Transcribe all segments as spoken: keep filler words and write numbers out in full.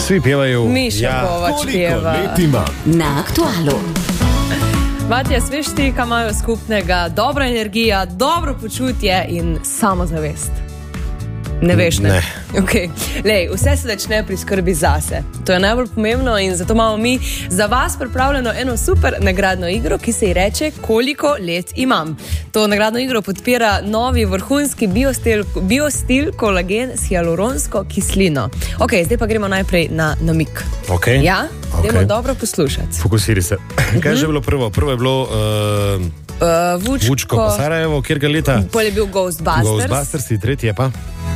Vsi pevajo. Miša ja. Kovač peva. Na Aktualu. Matija, veš ti, kaj imajo skupnega? Dobra energija, dobro počutje in samozavest. Ne veš, ne? Ne. Okay. Lej, vse se začne pri skrbi zase. To je najbolj pomembno in zato imamo mi za vas pripravljeno eno super nagradno igro, ki se ji reče Koliko let imam. To nagradno igro podpira novi vrhunski biostil, biostil kolagen s hialuronsko kislino. Ok, zdaj pa gremo najprej na namig. Ok. Ja? Ok. Dajmo dobro poslušati. Fokusiri se. Kaj je že bilo prvo? Prvo je bilo uh, Uh, Vučko, Vučko pa Sarajevo, kjer ga leta? Pol je bil Ghostbusters. Ghostbusters, in tretji je pa?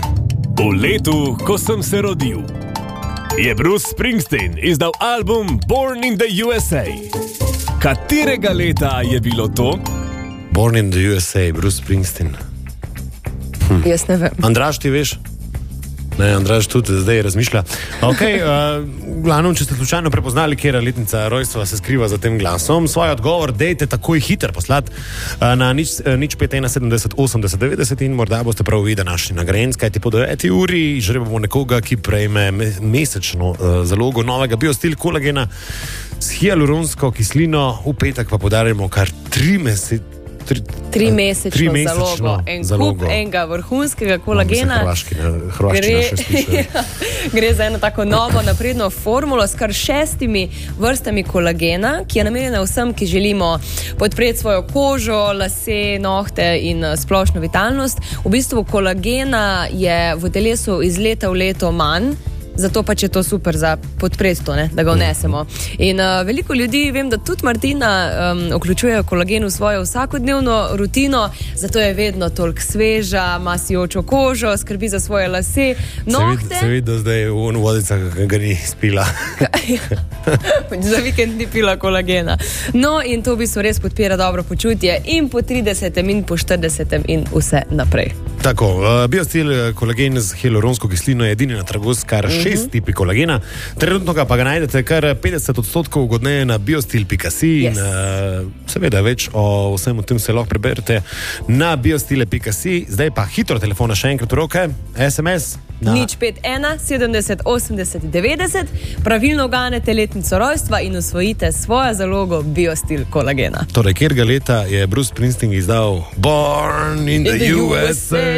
V letu, ko sem se rodil, je Bruce Springsteen izdal album Born in the U S A. Katerega leta je bilo to? Born in the U S A, Bruce Springsteen. Hm. Jaz ne vem. Andraž, ti veš? Ne, Andraž tudi zdaj razmišlja. Ok, uh, glavno, če ste slučajno prepoznali, kjera letnica rojstva se skriva za tem glasom, svoj odgovor dejte takoj hiter poslati uh, na nič, uh, nič pet ena sedemdeset osemdeset devetdeset in morda boste prav vi današnji nagrajenec, kajti po deveti uri žrebamo nekoga, ki prejme me, mesečno uh, zalogo novega biostil kolagena s hialuronsko kislino, v petek pa podarimo kar tri mesece. Tri, tri mesečno, tri mesečno zalogo. En zalogo. kup enega vrhunskega kolagena. No, Hrvaški, Hrvaščina še sliša. Gre za eno tako novo napredno formulo s kar šestimi vrstami kolagena, ki je namenjena vsem, ki želimo podpreti svojo kožo, lase, nohte in splošno vitalnost. V bistvu kolagena je v telesu iz leta v leto manj, zato pač je to super za podpreti to, ne, da ga vnesemo. In uh, veliko ljudi, vem, da tudi Martina um, vključuje kolagen v svojo vsakodnevno rutino, zato je vedno toliko sveža, ima sijočo kožo, skrbi za svoje lase, nohte. Se vidi, da zdaj v vodicah ga ni spila. Za vikend ni pila kolagena. No, in to v bistvu res podpira dobro počutje in po tridesetem in po štiridesetem in vse naprej. Tako, uh, biostil kolagen z hialuronsko kislino je edini na trgu s kar šest uh-huh. tipi kolagena. Trenutno ga pa ga najdete kar petdeset odstotkov ugodneje na biostil pika si yes. in uh, seveda več o vsem o tem se lahko preberete na biostile pika si. Zdaj pa hitro telefona še enkrat v roke, es em es. Na... nič pet ena sedemdeset osemdeset devetdeset, pravilno uganete letnico rojstva in osvojite svojo zalogo biostil kolagena. Torej, kjerga leta je Bruce Springsteen izdal Born in, in the, the U S A.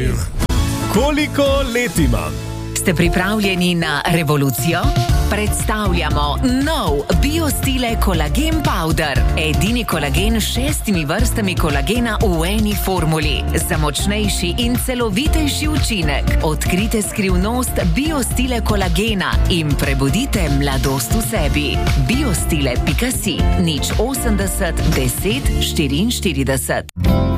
Koliko let imam? Ste pripravljeni na revolucijo? Predstavljamo nov biostile kolagen powder. Edini kolagen s šestimi vrstami kolagena v eni formuli. Za močnejši in celovitejši učinek. Odkrite skrivnost biostile kolagena in prebudite mladost v sebi. biostile pika si, nič osemdeset deset štiriinštirideset.